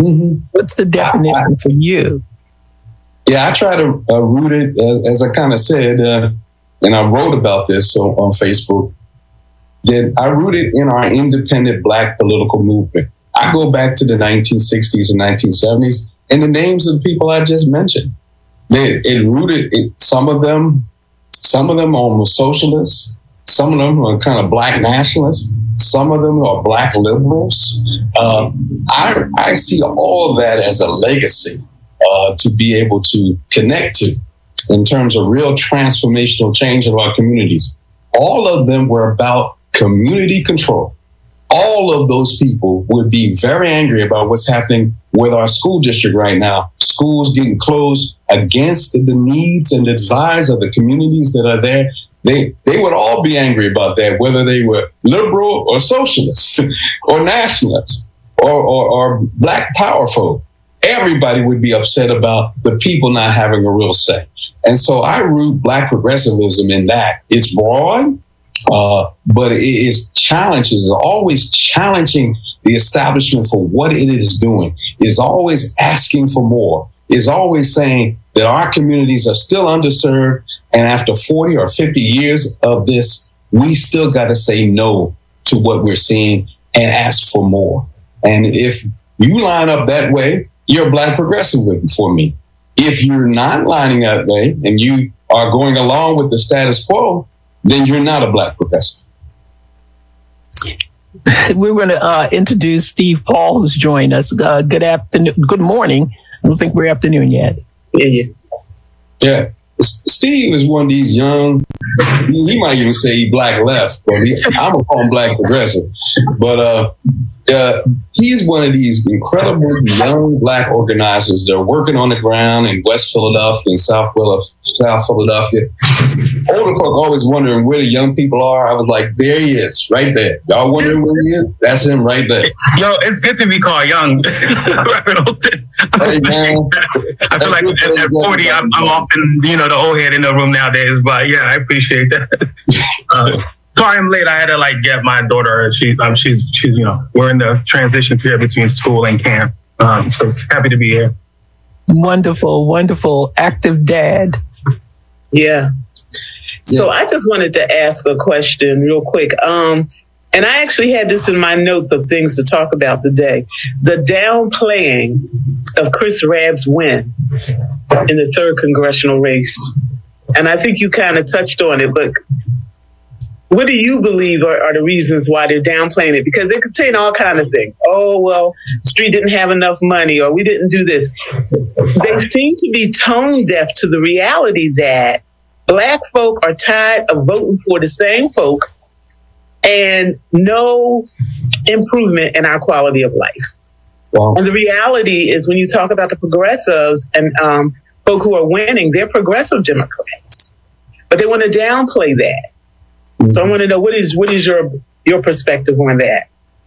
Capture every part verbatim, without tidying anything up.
Mm-hmm. What's the definition I, I, for you? Yeah, I try to uh, root it, as, as I kind of said, uh, and I wrote about this on, on Facebook, that I root it in our independent Black political movement. I go back to the nineteen sixties and nineteen seventies, and the names of the people I just mentioned. They, it rooted, it, some of them, some of them are socialists, some of them are kind of Black nationalists, some of them are Black liberals. Uh, I, I see all of that as a legacy uh, to be able to connect to in terms of real transformational change of our communities. All of them were about community control. All of those people would be very angry about what's happening with our school district right now. Schools getting closed against the needs and desires of the communities that are there. They they would all be angry about that, whether they were liberal or socialists or nationalists or, or, or Black power folk. Everybody would be upset about the people not having a real say. And so I root Black progressivism in that. It's broad, uh, but it is challenges, is always challenging the establishment for what it is doing, is always asking for more, is always saying that our communities are still underserved. And after forty or fifty years of this, we still got to say no to what we're seeing and ask for more. And if you line up that way, you're a Black progressive for me. If you're not lining up that way and you are going along with the status quo, then you're not a Black progressive. We're going to uh, introduce Steve Paul, who's joined us. Uh, good afternoon. Good morning. I don't think we're afternoon yet. Yeah. Yeah. Steve is one of these young, he might even say he Black left, but he, I'm going to call him Black progressive. But uh, uh, he is one of these incredible young Black organizers that are working on the ground in West Philadelphia and South, South Philadelphia. Older folk always wondering where the young people are. I was like, there he is, right there. Y'all wondering where he is? That's him right there. Yo, it's good to be called young. Hey, man. I feel like at forty, I'm, I'm often, you know, the old head in the room nowadays. But yeah, I appreciate that. uh, sorry I'm late. I had to like get my daughter. She, um, she's, she's, you know, we're in the transition period between school and camp. Um, so happy to be here. Wonderful, wonderful, active dad. Yeah. So I just wanted to ask a question real quick. Um, and I actually had this in my notes of things to talk about today. The downplaying of Chris Rabb's win in the third congressional race. And I think you kind of touched on it, but what do you believe are, are the reasons why they're downplaying it? Because they could say all kind of things. Oh, well, Street didn't have enough money, or we didn't do this. They seem to be tone deaf to the reality that Black folk are tired of voting for the same folk and no improvement in our quality of life. Wow. And the reality is when you talk about the progressives and um, folk who are winning, they're progressive Democrats, but they want to downplay that. Mm-hmm. So I want to know, what is what is your your perspective on that?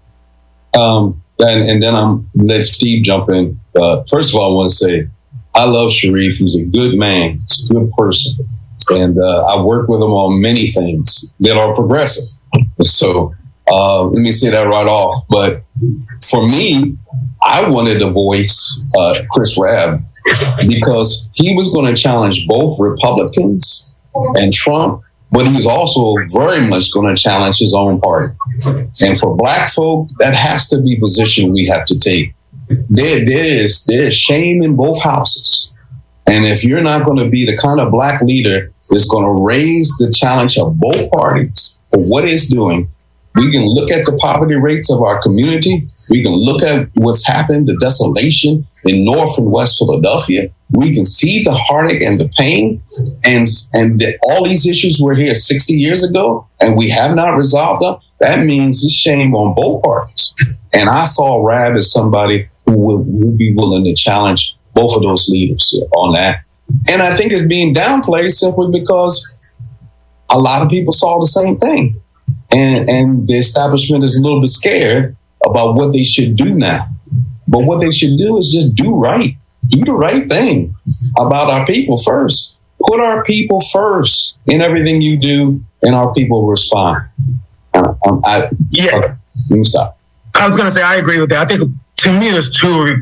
Um, and, and then I'm let Steve jump in. Uh, first of all, I want to say I love Sharif. He's a good man. He's a good person. And uh, I work with him on many things that are progressive. So uh, let me say that right off. But for me, I wanted to voice uh, Chris Rabb because he was going to challenge both Republicans and Trump, but he was also very much going to challenge his own party. And for Black folk, that has to be a position we have to take. There, there is there is shame in both houses. And if you're not going to be the kind of Black leader that's going to raise the challenge of both parties for what it's doing, we can look at the poverty rates of our community. We can look at what's happened, the desolation in North and West Philadelphia. We can see the heartache and the pain. And, and the, all these issues were here sixty years ago, and we have not resolved them. That means it's shame on both parties. And I saw Rabb as somebody who would, would be willing to challenge both of those leaders on that. And I think it's being downplayed simply because a lot of people saw the same thing. And, and the establishment is a little bit scared about what they should do now. But what they should do is just do right. Do the right thing about our people first. Put our people first in everything you do, and our people will respond. I, I, yeah. Okay, let me stop. I was going to say, I agree with that. I think, to me, there's two